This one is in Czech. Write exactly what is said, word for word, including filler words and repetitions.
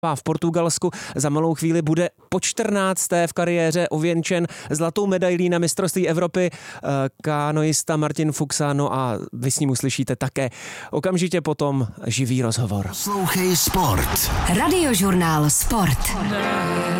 v Portugalsku. Za malou chvíli bude po čtrnácté v kariéře ověnčen zlatou medailí na mistrovství Evropy kánoista Martin Fuxa, no a vy s ním uslyšíte také okamžitě potom živý rozhovor. Poslouchej Sport. Radiožurnál Sport.